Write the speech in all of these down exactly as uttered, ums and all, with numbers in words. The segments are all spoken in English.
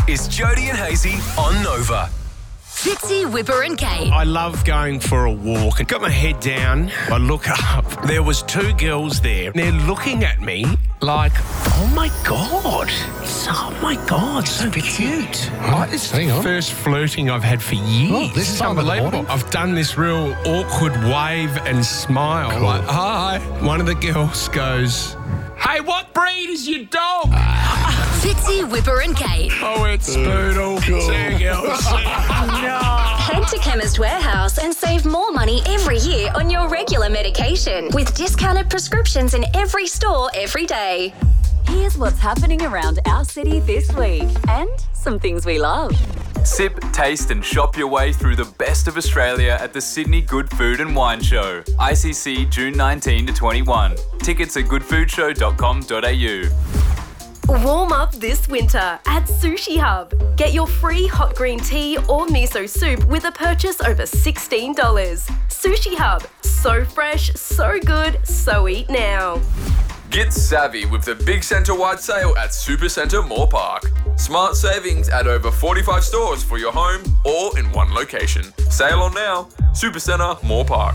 is Jody and Hazy on Nova. Fitzy, Whipper and Kate. I love going for a walk and got my head down. I look up. There was two girls there. They're looking at me like, oh my God. Oh my God, so cute. Like, this is the first flirting I've had for years. Oh, this is unbelievable. I've done this real awkward wave and smile. Cool. Like, hi. One of the girls goes, hey, what breed is your dog? Fitzy, Whipper and Kate. Oh, it's Spoodle. Cool. See you, girls. Head to Chemist Warehouse and save more money every year on your regular medication with discounted prescriptions in every store every day. Here's what's happening around our city this week and some things we love. Sip, taste and shop your way through the best of Australia at the Sydney Good Food and Wine Show. I C C June nineteenth to twenty-one. Tickets at good food show dot com dot a u. Warm up this winter at Sushi Hub. Get your free hot green tea or miso soup with a purchase over sixteen dollars. Sushi Hub. So fresh, so good, so eat now. Get savvy with the big centre-wide sale at Supercentre Moore Park. Smart savings at over forty-five stores for your home, all in one location. Sale on now. Supercentre Moore Park.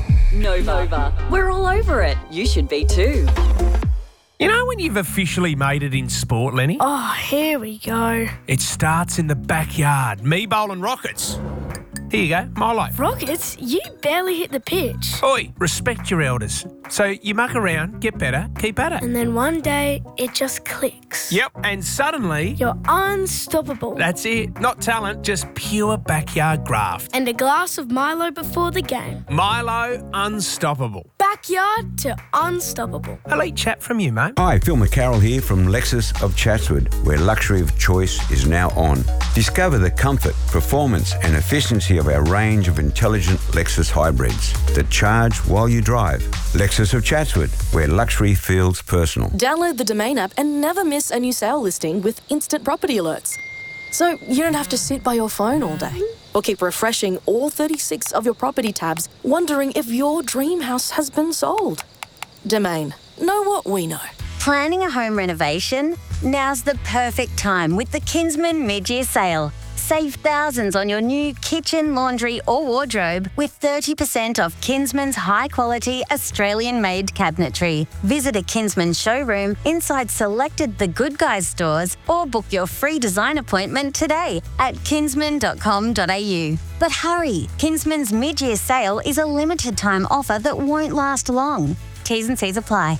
Nova. We're all over it. You should be too. You know when you've officially made it in sport, Lenny? Oh, here we go. It starts in the backyard. Me bowling rockets. Here you go, Milo. Rockets, you barely hit the pitch. Oi, respect your elders. So you muck around, get better, keep at it. And then one day, it just clicks. Yep, and suddenly... You're unstoppable. That's it. Not talent, just pure backyard graft. And a glass of Milo before the game. Milo, unstoppable. Backyard to unstoppable. Elite chat from you, mate. Hi, Phil McCarroll here from Lexus of Chatswood, where luxury of choice is now on. Discover the comfort, performance and efficiency of our range of intelligent Lexus hybrids that charge while you drive. Lexus of Chatswood, where luxury feels personal. Download the Domain app and never miss a new sale listing with instant property alerts. So you don't have to sit by your phone all day or keep refreshing all thirty-six of your property tabs wondering if your dream house has been sold. Domain. Know what we know. Planning a home renovation? Now's the perfect time with the Kinsman mid-year sale. Save thousands on your new kitchen, laundry or wardrobe with thirty percent off Kinsman's high-quality Australian-made cabinetry. Visit a Kinsman showroom inside selected The Good Guys stores or book your free design appointment today at kinsman dot com dot a u. But hurry, Kinsman's mid-year sale is a limited-time offer that won't last long. T's and C's apply.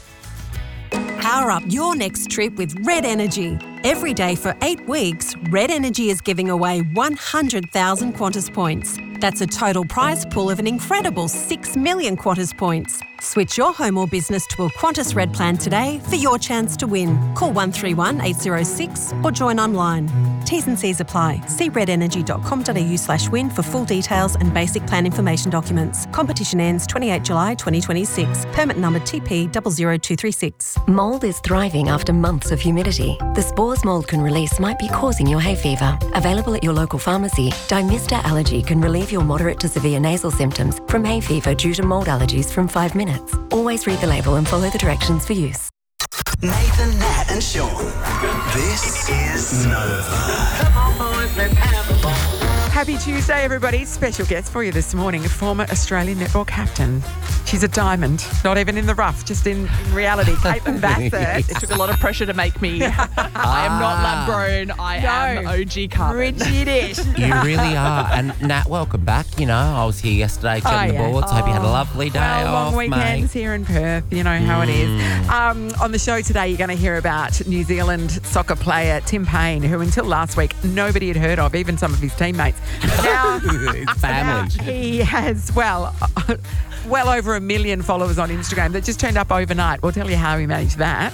Power up your next trip with Red Energy. Every day for eight weeks, Red Energy is giving away one hundred thousand Qantas points. That's a total prize pool of an incredible six million Qantas points. Switch your home or business to a Qantas Red plan today for your chance to win. Call one three one eight zero six or join online. T's and C's apply. See red energy dot com dot a u slash win for full details and basic plan information documents. Competition ends twenty-eighth of July twenty twenty-six. Permit number T P zero zero two three six. Mould is thriving after months of humidity. The spores mould can release might be causing your hay fever. Available at your local pharmacy, Dymista Allergy can relieve your moderate to severe nasal symptoms from hay fever due to mould allergies from five minutes. Always read the label and follow the directions for use. Nathan, Nat and Sean. This is Nova. Come on, boys, let's have a ball. Happy Tuesday, everybody. Special guest for you this morning, former Australian netball captain. She's a diamond, not even in the rough, just in, in reality. Caitlin Bassett. It took a lot of pressure to make me. I am not lab grown. I No. am O G carbon. British. You really are. And Nat, welcome back. You know, I was here yesterday chatting Oh, the yeah. boards. Hope you had a lovely day Well, off, long weekends mate. here in Perth. You know how it is. Um, on the show today, you're going to hear about New Zealand soccer player Tim Payne, who until last week nobody had heard of, even some of his teammates. But now, It's family. now he has, well, well over a million followers on Instagram that just turned up overnight. We'll tell you how he managed that.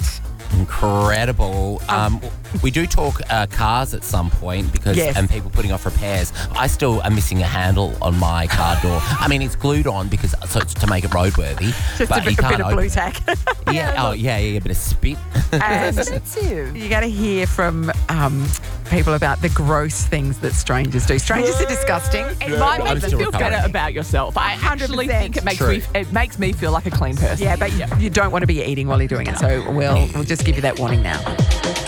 Incredible. Um, we do talk uh, cars at some point because Yes. and people putting off repairs. I still am missing a handle on my car door. I mean, it's glued on because so it's to make it roadworthy. Just but a bit, you a can't bit of open blue it. tack. Yeah. Oh, yeah, yeah, a bit of spit. And Sensitive. you got to hear from um, people about the gross things that strangers do. Strangers are disgusting. It might I'm make you still feel recovering. better about yourself. I actually think it makes True. me it makes me feel like a clean person. Yeah, but you, you don't want to be eating while you're doing it. So we'll we'll just give you that warning now.